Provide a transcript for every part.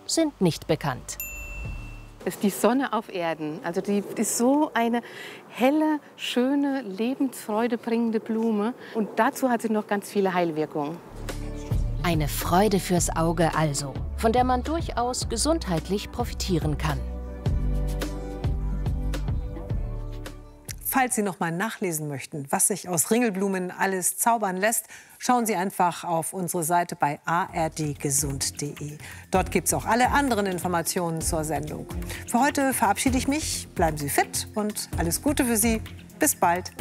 sind nicht bekannt. Das ist die Sonne auf Erden. Also die ist so eine helle, schöne, Lebensfreude bringende Blume. Und dazu hat sie noch ganz viele Heilwirkungen. Eine Freude fürs Auge also, von der man durchaus gesundheitlich profitieren kann. Falls Sie noch mal nachlesen möchten, was sich aus Ringelblumen alles zaubern lässt, schauen Sie einfach auf unsere Seite bei ardgesund.de. Dort gibt es auch alle anderen Informationen zur Sendung. Für heute verabschiede ich mich. Bleiben Sie fit und alles Gute für Sie. Bis bald.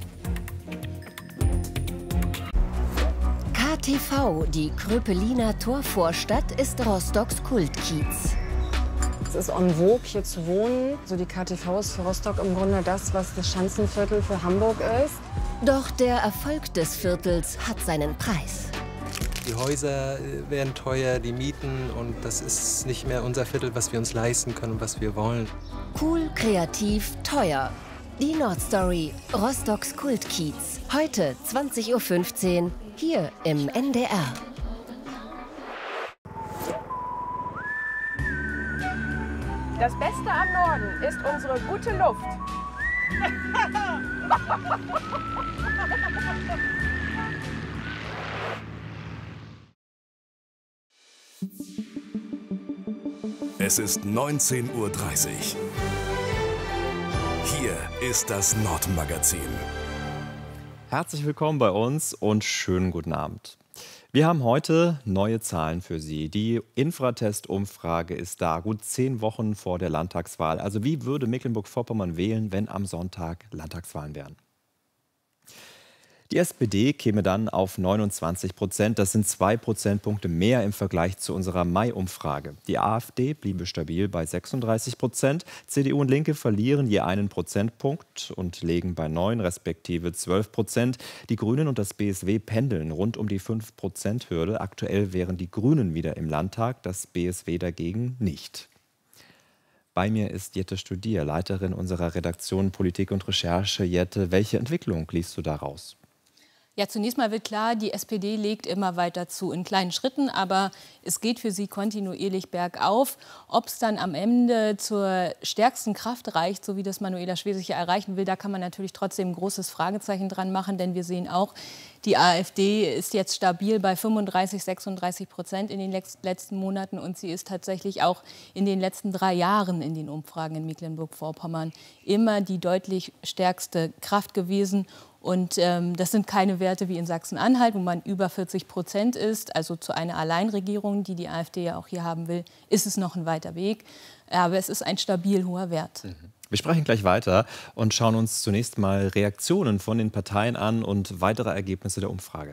KTV, die Kröpeliner Torvorstadt, ist Rostocks Kultkiez. Es ist en vogue, hier zu wohnen. So die KTV ist für Rostock im Grunde das, was das Schanzenviertel für Hamburg ist. Doch der Erfolg des Viertels hat seinen Preis. Die Häuser werden teuer, die Mieten, und das ist nicht mehr unser Viertel, was wir uns leisten können und was wir wollen. Cool, kreativ, teuer. Die Nordstory, Rostocks Kultkiez. Heute 20:15 Uhr hier im NDR. Das Beste am Norden ist unsere gute Luft. Es ist 19:30 Uhr. Hier ist das Nordmagazin. Herzlich willkommen bei uns und schönen guten Abend. Wir haben heute neue Zahlen für Sie. Die Infratest-Umfrage ist da, gut 10 Wochen vor der Landtagswahl. Also wie würde Mecklenburg-Vorpommern wählen, wenn am Sonntag Landtagswahlen wären? Die SPD käme dann auf 29%. Das sind 2 Prozentpunkte mehr im Vergleich zu unserer Mai-Umfrage. Die AfD bliebe stabil bei 36%. CDU und Linke verlieren je einen Prozentpunkt und legen bei 9 respektive 12%. Die Grünen und das BSW pendeln rund um die 5%-Hürde. Aktuell wären die Grünen wieder im Landtag, das BSW dagegen nicht. Bei mir ist Jette Studier, Leiterin unserer Redaktion Politik und Recherche. Jette, welche Entwicklung liest du daraus? Ja, zunächst mal wird klar, die SPD legt immer weiter zu, in kleinen Schritten, aber es geht für sie kontinuierlich bergauf. Ob es dann am Ende zur stärksten Kraft reicht, so wie das Manuela Schwesig ja erreichen will, da kann man natürlich trotzdem ein großes Fragezeichen dran machen, denn wir sehen auch, die AfD ist jetzt stabil bei 35–36% in den letzten Monaten und sie ist tatsächlich auch in den letzten 3 Jahren in den Umfragen in Mecklenburg-Vorpommern immer die deutlich stärkste Kraft gewesen. Und das sind keine Werte wie in Sachsen-Anhalt, wo man über 40% ist. Also zu einer Alleinregierung, die die AfD ja auch hier haben will, ist es noch ein weiter Weg. Aber es ist ein stabil hoher Wert. Wir sprechen gleich weiter und schauen uns zunächst mal Reaktionen von den Parteien an und weitere Ergebnisse der Umfrage.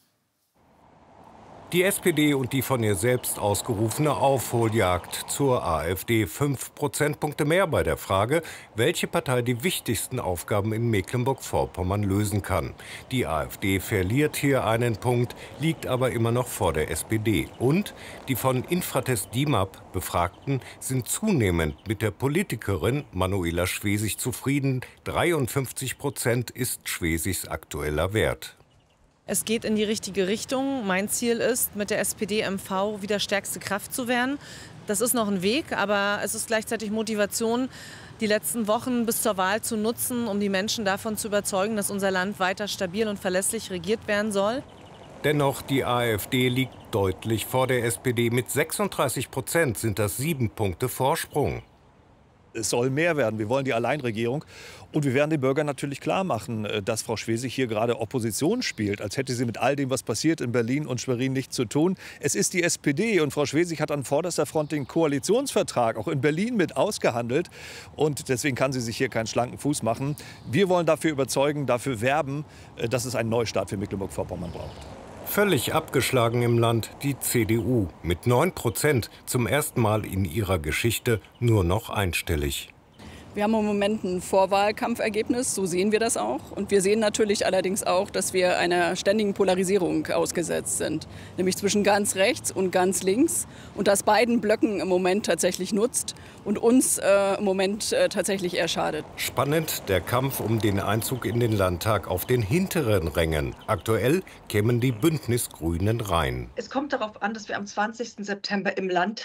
Die SPD und die von ihr selbst ausgerufene Aufholjagd zur AfD. 5 Prozentpunkte mehr bei der Frage, welche Partei die wichtigsten Aufgaben in Mecklenburg-Vorpommern lösen kann. Die AfD verliert hier einen Punkt, liegt aber immer noch vor der SPD. Und die von Infratest DIMAP Befragten sind zunehmend mit der Politikerin Manuela Schwesig zufrieden. 53% ist Schwesigs aktueller Wert. Es geht in die richtige Richtung. Mein Ziel ist, mit der SPD-MV wieder stärkste Kraft zu werden. Das ist noch ein Weg, aber es ist gleichzeitig Motivation, die letzten Wochen bis zur Wahl zu nutzen, um die Menschen davon zu überzeugen, dass unser Land weiter stabil und verlässlich regiert werden soll. Dennoch, die AfD liegt deutlich vor der SPD. Mit 36% sind das 7 Punkte Vorsprung. Es soll mehr werden. Wir wollen die Alleinregierung. Und wir werden den Bürgern natürlich klar machen, dass Frau Schwesig hier gerade Opposition spielt, als hätte sie mit all dem, was passiert in Berlin und Schwerin, nichts zu tun. Es ist die SPD und Frau Schwesig hat an vorderster Front den Koalitionsvertrag auch in Berlin mit ausgehandelt. Und deswegen kann sie sich hier keinen schlanken Fuß machen. Wir wollen dafür überzeugen, dafür werben, dass es einen Neustart für Mecklenburg-Vorpommern braucht. Völlig abgeschlagen im Land die CDU. Mit 9% zum ersten Mal in ihrer Geschichte nur noch einstellig. Wir haben im Moment ein Vorwahlkampfergebnis, so sehen wir das auch. Und wir sehen natürlich allerdings auch, dass wir einer ständigen Polarisierung ausgesetzt sind. Nämlich zwischen ganz rechts und ganz links. Und das beiden Blöcken im Moment tatsächlich nutzt und uns im Moment tatsächlich eher schadet. Spannend der Kampf um den Einzug in den Landtag auf den hinteren Rängen. Aktuell kämen die Bündnisgrünen rein. Es kommt darauf an, dass wir am 20. September im Landtag